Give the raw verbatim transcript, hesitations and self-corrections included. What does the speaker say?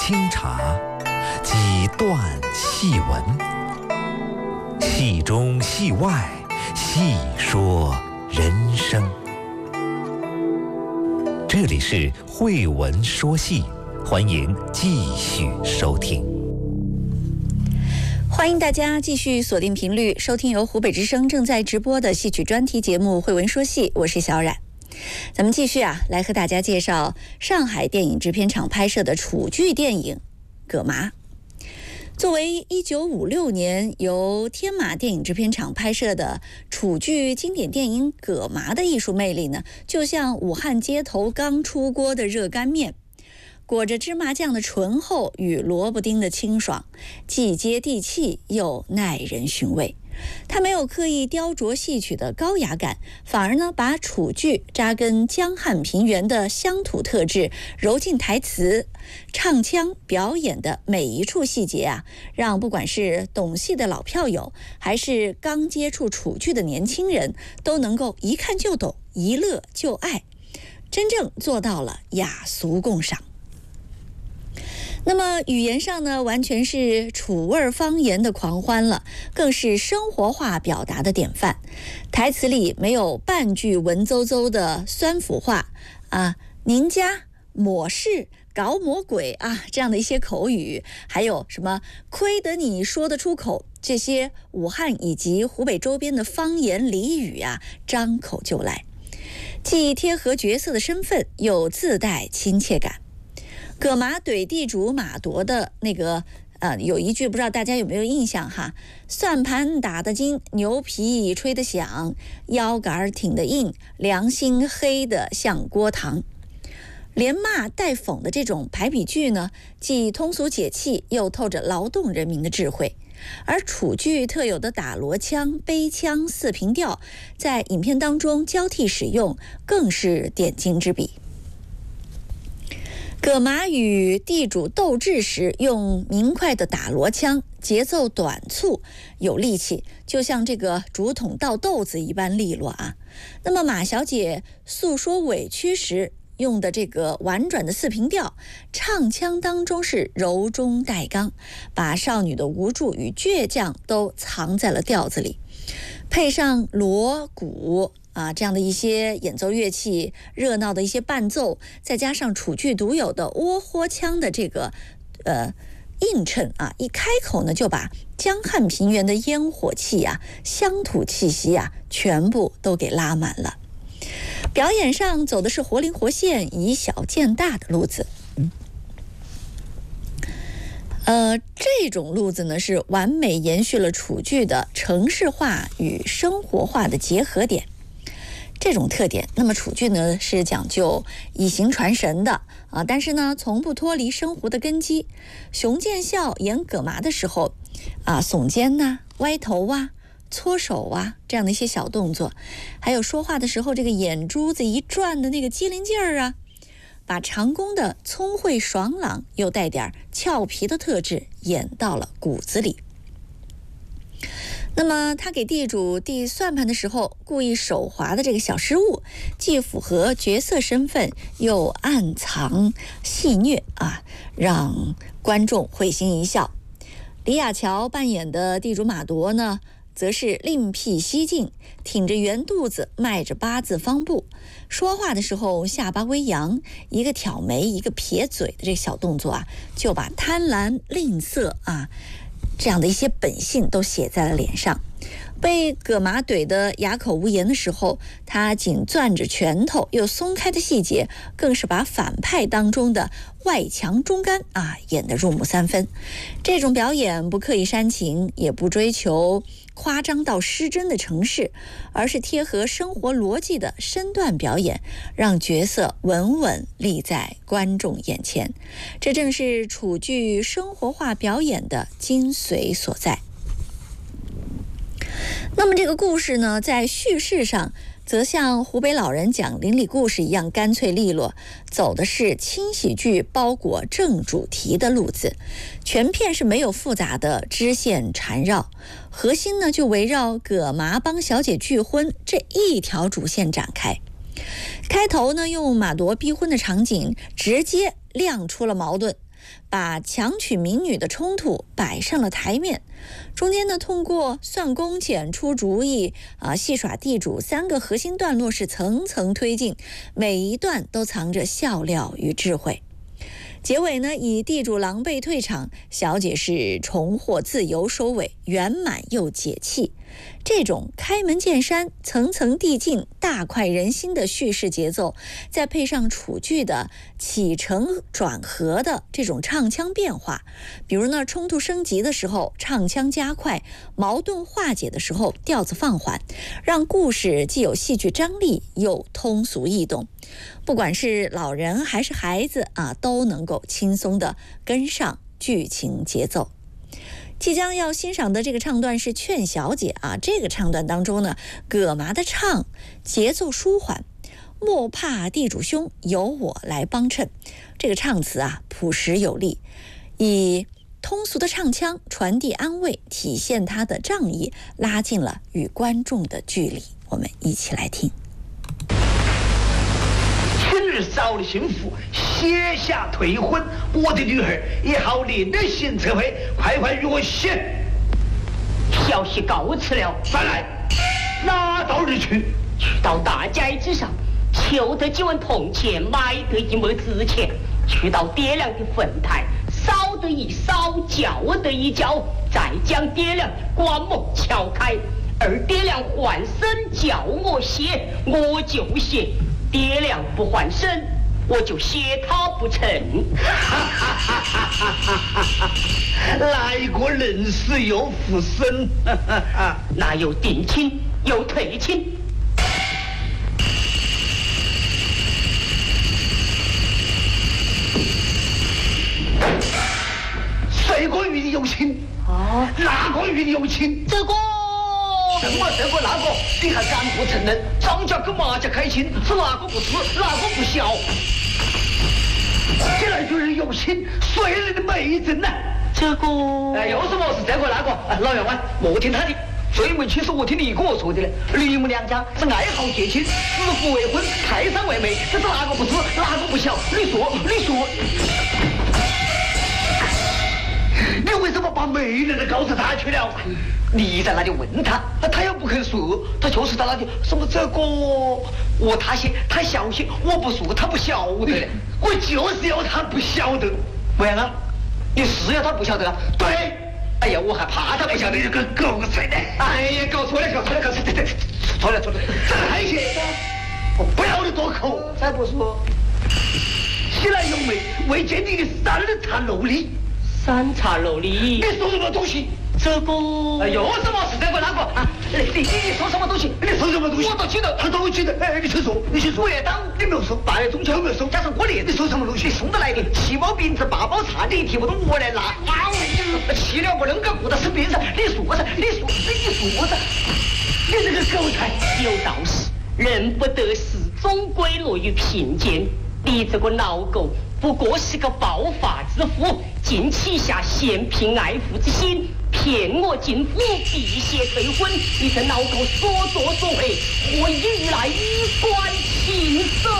清茶，几段戏文，戏中戏外，细说人生。这里是慧文说戏，欢迎继续收听。 欢迎大家继续锁定频率，收听由湖北之声正在直播的戏曲专题节目《慧文说戏》，我是小冉。咱们继续啊，来和大家介绍上海电影制片厂拍摄的楚剧电影《葛麻》。作为一九五六年由天马电影制片厂拍摄的楚剧经典电影《葛麻》的艺术魅力呢，就像武汉街头刚出锅的热干面，裹着芝麻酱的醇厚与萝卜丁的清爽，既接地气又耐人寻味。它没有刻意雕琢戏曲的高雅感，反而呢把楚剧扎根江汉平原的乡土特质揉进台词、唱腔、表演的每一处细节啊，让不管是懂戏的老票友，还是刚接触楚剧的年轻人，都能够一看就懂，一乐就爱，真正做到了雅俗共赏。那么语言上呢，完全是楚味方言的狂欢了，更是生活化表达的典范。台词里没有半句文绉绉的酸腐话啊，您家抹事搞魔鬼啊，这样的一些口语，还有什么亏得你说得出口，这些武汉以及湖北周边的方言俚语啊，张口就来，既贴合角色的身份，又自带亲切感。葛麻怼地主马铎的那个呃，有一句不知道大家有没有印象哈？算盘打得精，牛皮吹得响，腰杆挺得硬，良心黑得像锅膛。连骂带讽的这种排比句呢，既通俗解气，又透着劳动人民的智慧。而楚剧特有的打锣腔、悲腔、四平调，在影片当中交替使用，更是点睛之笔。葛麻与地主斗智时，用明快的打锣腔，节奏短促有力气，就像这个竹筒倒豆子一般利落啊。那么马小姐诉说委屈时用的这个婉转的四平调，唱腔当中是柔中带刚，把少女的无助与倔强都藏在了调子里，配上锣鼓啊，这样的一些演奏乐器，热闹的一些伴奏，再加上楚剧独有的窝豁腔的这个呃映衬啊，一开口呢就把江汉平原的烟火气啊、乡土气息啊，全部都给拉满了。表演上走的是活灵活现、以小见大的路子。呃，这种路子呢是完美延续了楚剧的城市化与生活化的结合点。这种特点，那么楚剧呢是讲究以形传神的啊，但是呢从不脱离生活的根基。熊建孝演葛麻的时候啊，耸肩呐、歪头啊、搓手啊，这样的一些小动作，还有说话的时候这个眼珠子一转的那个机灵劲儿啊，把长工的聪慧爽朗又带点俏皮的特质演到了骨子里。那么他给地主递算盘的时候，故意手滑的这个小失误，既符合角色身份，又暗藏戏谑啊，让观众会心一笑。李雅乔扮演的地主马铎呢，则是另辟蹊径，挺着圆肚子，迈着八字方步，说话的时候下巴微扬，一个挑眉，一个撇嘴的这小动作啊，就把贪婪、吝啬啊这样的一些本性都写在了脸上。被葛麻怼得哑口无言的时候，他紧攥着拳头又松开的细节，更是把反派当中的外强中干啊演得入木三分。这种表演不刻意煽情，也不追求夸张到失真的程式，而是贴合生活逻辑的身段表演，让角色稳稳立在观众眼前。这正是楚剧生活化表演的精髓所在。那么这个故事呢，在叙事上则像湖北老人讲邻里故事一样干脆利落，走的是轻喜剧包裹正主题的路子。全片是没有复杂的支线缠绕，核心呢就围绕葛麻帮小姐拒婚这一条主线展开。开头呢用马铎逼婚的场景直接亮出了矛盾， 把强娶民女的冲突摆上了台面。中间呢，通过算工钱、出主意啊、戏耍地主三个核心段落是层层推进，每一段都藏着笑料与智慧。结尾呢，以地主狼狈退场，小姐是重获自由收尾，圆满又解气。这种开门见山、层层递进、大快人心的叙事节奏，再配上楚剧的起承转合的这种唱腔变化，比如呢，冲突升级的时候唱腔加快，矛盾化解的时候调子放缓，让故事既有戏剧张力，又通俗易懂。不管是老人还是孩子啊，都能够轻松地跟上剧情节奏。即将要欣赏的这个唱段是《劝小姐》啊，这个唱段当中呢，葛麻的唱节奏舒缓，莫怕地主凶，由我来帮衬。这个唱词啊，朴实有力，以通俗的唱腔传递安慰，体现他的仗义，拉近了与观众的距离。我们一起来听。 今日找了幸福，写下退婚，我的女儿也好另的行测绘，快快与我写。 消息告辞了， 再来，哪到日去？ 去到大街之上，求得几文铜钱，买得一枚纸钱，去到爹娘的坟台，烧得一烧，叫得一叫，再将爹娘棺木敲开，而爹娘还身叫我写，我就写。爹娘不还身，我就写他不成。 来个人死又复生， 哪有定亲有退亲？ 谁个与你有亲？ 啊， 哪个与你有亲？ 这个。 什么这个那个，你还敢不承认？张家跟马家开亲，是哪个不是，哪个不孝？既然就是有亲，谁人的媒证呢？ 这个， 哎，有什么是这个那个？哎，老员外，莫听他的，最为亲是我听你跟我说的嘞。你们两家是爱好结亲，指腹为婚，泰山为媒，这是哪个不是，哪个不孝？你说，你说。你为什么把媒人都告诉他去了？你在那里问他，他又不肯说，他就是在那里什么这个我他些他小些，我不说他不晓得，我就是要他不晓得。为啥啊？你是要他不晓得啊？对。哎呀，我还怕他不晓得这个狗贼呢！哎呀，搞错了，搞错了，搞错了，对对，错了错了，再写，我不要你多口，再不说。喜来有媒，未见你的三茶楼里。 三茶楼里， 你说什么东西？ 这个有什么是这个那个啊？你你你说什么东西？你说什么东西？我都记得，他都记得。哎，你先说，你先说。月当你没有说，八月中秋没有说，加上过年，你说什么东西？你送得来的七包饼子，八包茶，你提不动我来拿。啊，气了不能够顾到身边上，你说噻，你说，你说噻，你这个狗才。 有道是，人不得势，终归落于贫贱。你这个老狗，不过是个暴发之夫，尽起下嫌贫爱富之心，骗我进府，避邪退婚。你这老狗所作所为，我一来一观情色。